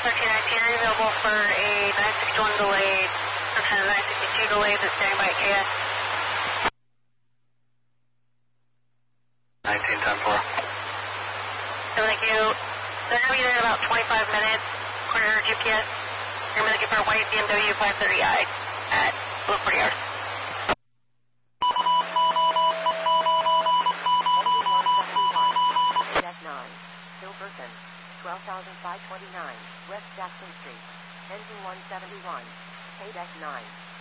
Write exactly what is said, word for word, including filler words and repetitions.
thirteen nineteen, are you available for a nine sixty-one delayed, or nine sixty-two delayed that's standing by at K S? nineteen ten four. So thank you. They're going to be there in about twenty-five minutes, according to our G P S. You're going to be looking for a white B M W five thirty i at Blue Forty Yard. Silverton, twelve thousand five hundred twenty-nine, West Jackson Street. Engine one seventy-one, K nine.